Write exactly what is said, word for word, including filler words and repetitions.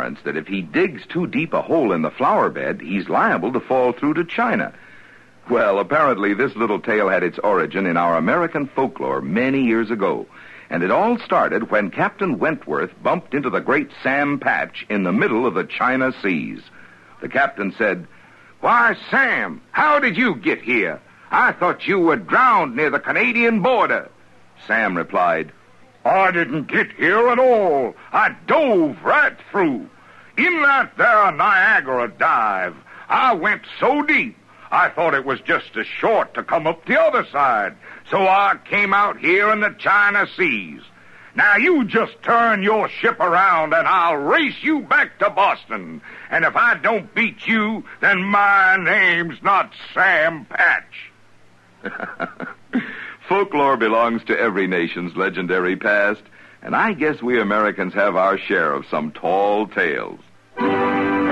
Lawrence that if he digs too deep a hole in the flower bed, he's liable to fall through to China. Well, apparently this little tale had its origin in our American folklore many years ago. And it all started when Captain Wentworth bumped into the great Sam Patch in the middle of the China Seas. The captain said, "Why, Sam, how did you get here? I thought you were drowned near the Canadian border." Sam replied, "I didn't get here at all. I dove right through. In that there Niagara dive, I went so deep, I thought it was just as short to come up the other side. So I came out here in the China Seas. Now you just turn your ship around and I'll race you back to Boston. And if I don't beat you, then my name's not Sam Patch." Folklore belongs to every nation's legendary past, and I guess we Americans have our share of some tall tales.